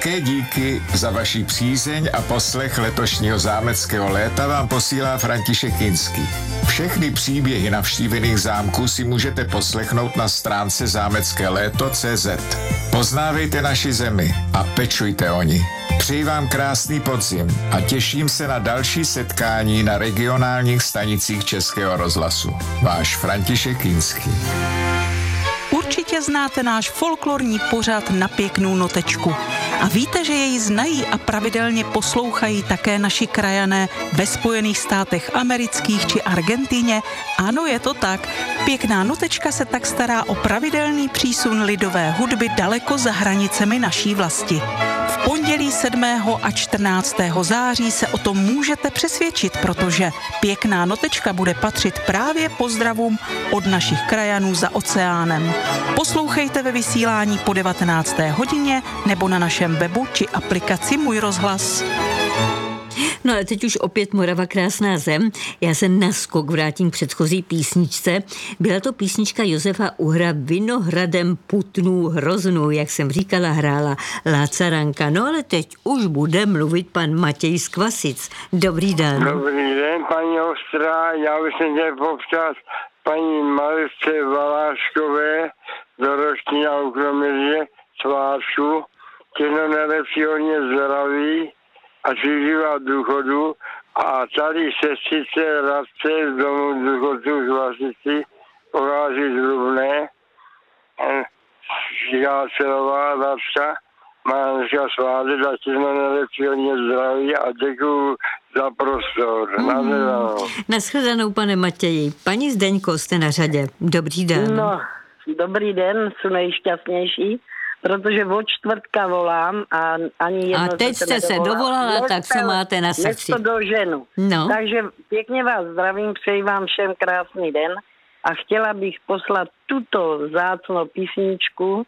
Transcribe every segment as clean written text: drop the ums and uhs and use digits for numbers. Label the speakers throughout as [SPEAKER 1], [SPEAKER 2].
[SPEAKER 1] Velké díky za vaši přízeň a poslech letošního zámeckého léta vám posílá František Kinský. Všechny příběhy navštívených zámků si můžete poslechnout na stránce zámeckéléto.cz. Poznávejte naši zemi a pečujte o ní. Přeji vám krásný podzim a těším se na další setkání na regionálních stanicích Českého rozhlasu. Váš František Kinský.
[SPEAKER 2] Určitě znáte náš folklorní pořad Na pěknou notečku. A víte, že jej znají a pravidelně poslouchají také naši krajané ve Spojených státech amerických či Argentíně? Ano, je to tak. Pěkná notečka se tak stará o pravidelný přísun lidové hudby daleko za hranicemi naší vlasti. V pondělí 7. a 14. září se o tom můžete přesvědčit, protože Pěkná notečka bude patřit právě pozdravům od našich krajanů za oceánem. Poslouchejte ve vysílání po 19. hodině nebo na našem webu či aplikaci Můj rozhlas.
[SPEAKER 3] No ale teď už opět Morava krásná zem. Já se naskok vrátím k předchozí písničce. Byla to písnička Josefa Uhra Vinohradem putnů hroznou, jak jsem říkala, hrála Láca Ranka. No ale teď už bude mluvit pan Matěj z Kvasic. Dobrý den.
[SPEAKER 4] Dobrý den, paní Ostrá. Já bych se chtěl popřát paní Marisce Valáškové do roční a ukromě svátku. Těno nejlepší hodně zdraví a živá důchodu a tady sestřice Radce z domu důchodců z Vlasici pochází z Rubné. Žigácelová Radka má dneska svátek a těno nejlepší hodně zdraví a děkuju za prostor. Nashledanou.
[SPEAKER 3] Nashledanou, pane Matěji. Paní Zdeňko, jste na řadě. Dobrý den.
[SPEAKER 5] No, dobrý den, jsou nejšťastnější, protože od čtvrtka volám a ani jedno.
[SPEAKER 3] A teď jste se dovolala, tak co máte na srdci?
[SPEAKER 5] Něco do ženu.
[SPEAKER 3] No.
[SPEAKER 5] Takže pěkně vás zdravím, přeji vám všem krásný den a chtěla bych poslat tuto vzácnou písničku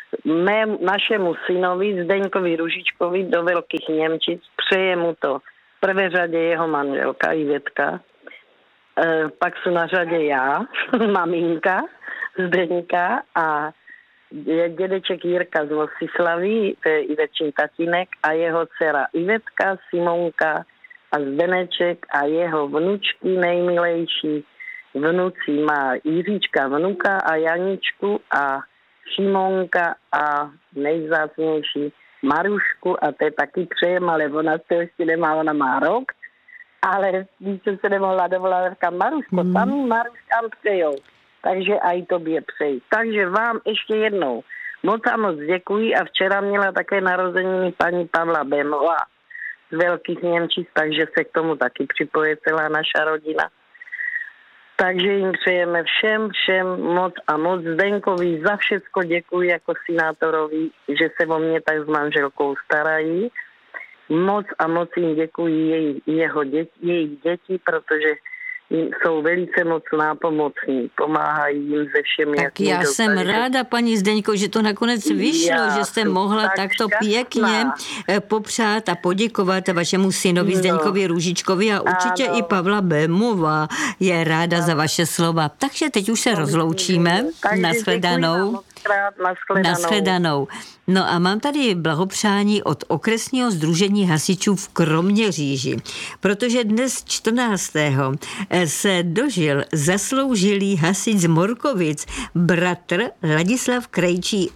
[SPEAKER 5] našemu synovi Zdeňkovi Ružičkovi do Velkých Němčic. Přeje mu to v prvé řadě jeho manželka Ivetka, pak jsou na řadě já, maminka Zdeňka a dědeček Jirka z Mostislavy, to je Ivečin tatínek a jeho dcera Ivetka, Simonka a Zdeneček a jeho vnučky nejmilejší. Vnuci má Jiříčka vnuka a Janičku a Šimonka a nejvzácnější Marušku a to je taky přejem, ale ona to ještě nemá, ona má rok, ale když jsem se nemohla dovolat, říkám Maruško, tam Maruškám přejou. Takže aj tobě přeji. Takže vám ještě jednou moc a moc děkuji a včera měla také narozeniny paní Pavla Bémová z Velkých Němčic, takže se k tomu taky připoje celá naša rodina. Takže jim přejeme všem moc a moc. Zdenkovi za všecko děkuji jako senátorovi, že se o mě tak s manželkou starají. Moc a moc jim děkuji jejich děti, protože jsou velice moc nápomocní, pomáhají jim ze všem.
[SPEAKER 3] Tak já jsem ráda, paní Zdeňko, že to nakonec vyšlo, že jste mohla tak takto pěkně popřát a poděkovat vašemu synovi Zdeňkovi Růžičkovi a určitě i Pavla Bémová je ráda za vaše slova. Takže teď už se rozloučíme. Nashledanou. Nashledanou. No a mám tady blahopřání od okresního sdružení hasičů v Kroměříži, protože dnes 14. se dožil zasloužilý hasič z Morkovic, bratr Ladislav Krejčí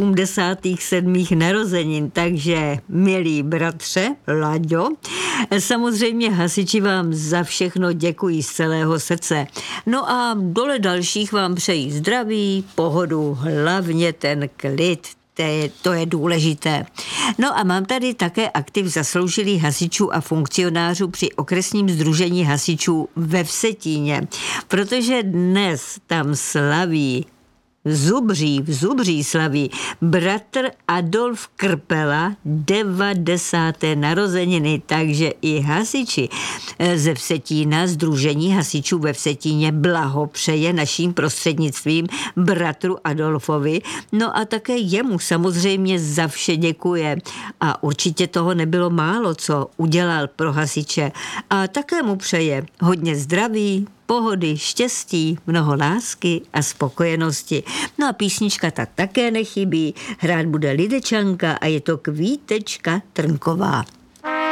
[SPEAKER 3] 87. narozenin. Takže, milý bratře, Laďo, samozřejmě hasiči vám za všechno děkuji z celého srdce. No a dole dalších vám přeji zdraví, pohodu, hlavně ten klid. To je důležité. No a mám tady také aktiv zasloužilých hasičů a funkcionářů při okresním sdružení hasičů ve Vsetíně, protože dnes tam slaví v Zubří slaví bratr Adolf Krpela 90. narozeniny, takže i hasiči ze Vsetína, sdružení hasičů ve Vsetíně blahopřeje naším prostřednictvím bratru Adolfovi, no a také jemu samozřejmě za vše děkuje a určitě toho nebylo málo, co udělal pro hasiče a také mu přeje hodně zdraví, pohody, štěstí, mnoho lásky a spokojenosti. No a písnička tak také nechybí. Hrát bude Lidečanka a je to Kvítečka Trnková.